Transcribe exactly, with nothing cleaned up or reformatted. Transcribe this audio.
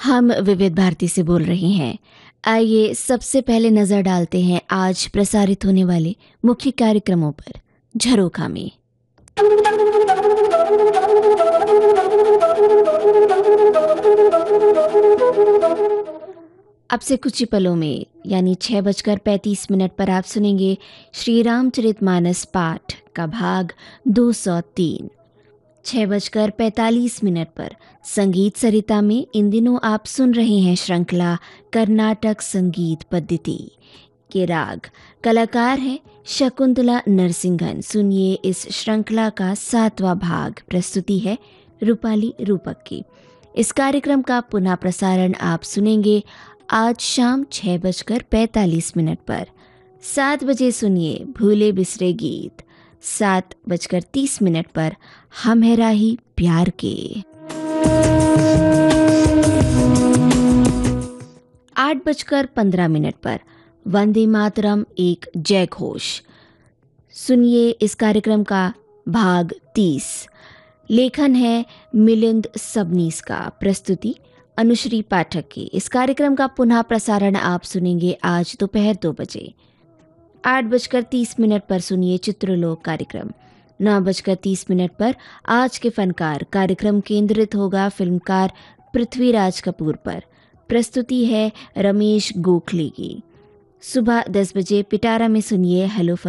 हम विविध भारती से बोल रहे हैं। आइए सबसे पहले नजर डालते हैं आज प्रसारित होने वाले मुख्य कार्यक्रमों पर झरोखा में। अब से कुछ ही पलों में यानी छह बजकर पैंतीस मिनट पर आप सुनेंगे श्री रामचरितमानस पाठ का भाग दो सौ तीन। छह बजकर पैंतालीस मिनट पर संगीत सरिता में इन दिनों आप सुन रहे हैं श्रृंखला कर्नाटक संगीत पद्धति के राग। कलाकार हैं शकुंतला नरसिंघन। सुनिए इस श्रृंखला का सातवां भाग। प्रस्तुति है रूपाली रूपक की। इस कार्यक्रम का पुनः प्रसारण आप सुनेंगे आज शाम छह बजकर पैंतालीस मिनट पर। सात बजे सुनिए भूले बिसरे गीत। सात बजकर तीस मिनट पर हम है राही प्यार के। आठ बजकर पंद्रह मिनट पर वंदे मातरम एक जय घोष। सुनिए इस कार्यक्रम का भाग तीस। लेखन है मिलिंद सबनीस का। प्रस्तुति अनुश्री पाठक की। इस कार्यक्रम का पुनः प्रसारण आप सुनेंगे आज दोपहर दो बजे। आठ बजकर तीस मिनट पर सुनिए चित्रलोक कार्यक्रम। नौ बजकर तीस मिनट पर आज के फनकार कार्यक्रम केंद्रित होगा फिल्मकार पृथ्वीराज कपूर पर। प्रस्तुति है रमेश गोखले की। सुबह दस बजे पिटारा में सुनिए हेलो